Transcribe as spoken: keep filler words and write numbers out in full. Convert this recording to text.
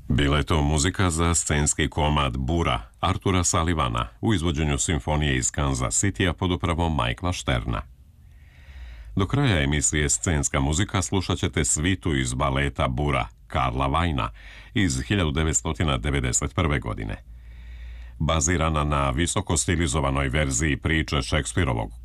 Bila je to muzika za scenski komad Bura Artura Sullivana u izvođenju simfonije iz Kansas Citya pod upravom Michaela Šterna. Do kraja emisije Scenska muzika slušat ćete svitu iz baleta Bura Karla Vajna iz hiljadu devetsto devedeset prve. godine. Bazirana na visoko stilizovanoj verziji priče Šekspirovog